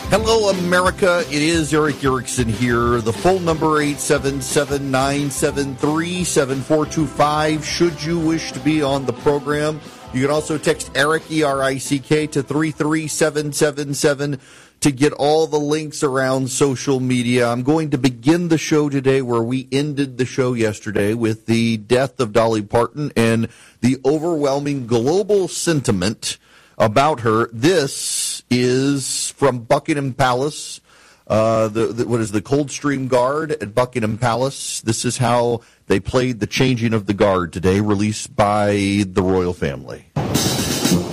Hello, America. It is Eric Erickson here. The phone number, 877-973-7425, should you wish to be on the program. You can also text Eric, E-R-I-C-K, to 33777 to get all the links around social media. I'm going to begin the show today where we ended the show yesterday with the death of Dolly Parton and the overwhelming global sentiment about her. This is from Buckingham Palace, the Coldstream Guard at Buckingham Palace. This is how they played the changing of the guard today, released by the royal family.